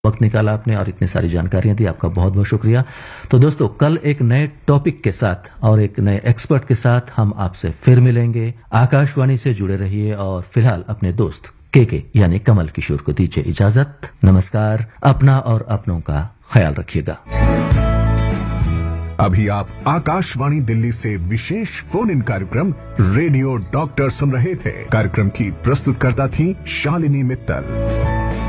वक्त निकाला आपने और इतनी सारी जानकारियां दी, आपका बहुत बहुत शुक्रिया। तो दोस्तों, कल एक नए टॉपिक के साथ और एक नए एक्सपर्ट के साथ हम आपसे फिर मिलेंगे। आकाशवाणी से जुड़े रहिए और फिलहाल अपने दोस्त के यानी कमल किशोर को दीजिए इजाजत। नमस्कार। अपना और अपनों का ख्याल रखिएगा। अभी आप आकाशवाणी दिल्ली से विशेष फोन इन कार्यक्रम रेडियो डॉक्टर सुन रहे थे। कार्यक्रम की प्रस्तुतकर्ता थी शालिनी मित्तल।